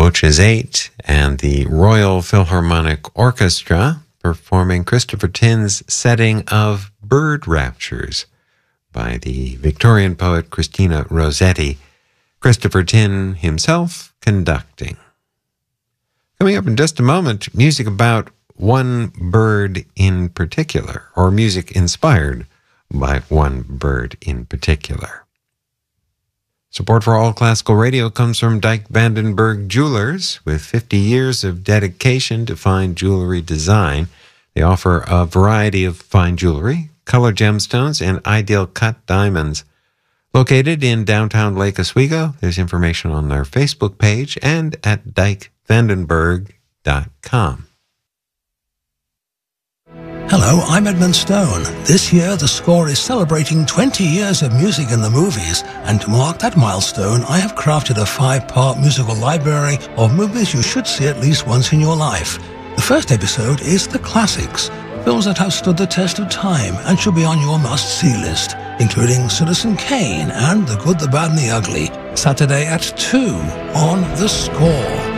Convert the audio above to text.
Voces 8 and the Royal Philharmonic Orchestra performing Christopher Tin's setting of Bird Raptures by the Victorian poet Christina Rossetti, Christopher Tin himself conducting. Coming up in just a moment, music about one bird in particular, or music inspired by one bird in particular. Support for All Classical Radio comes from Dyke Vandenberg Jewelers. With 50 years of dedication to fine jewelry design, they offer a variety of fine jewelry, color gemstones, and ideal cut diamonds. Located in downtown Lake Oswego, there's information on their Facebook page and at dykevandenberg.com. Hello, I'm Edmund Stone. This year, the Score is celebrating 20 years of music in the movies, and to mark that milestone, I have crafted a 5-part musical library of movies you should see at least once in your life. The first episode is The Classics, films that have stood the test of time and should be on your must-see list, including Citizen Kane and The Good, the Bad and the Ugly, Saturday at 2 on The Score.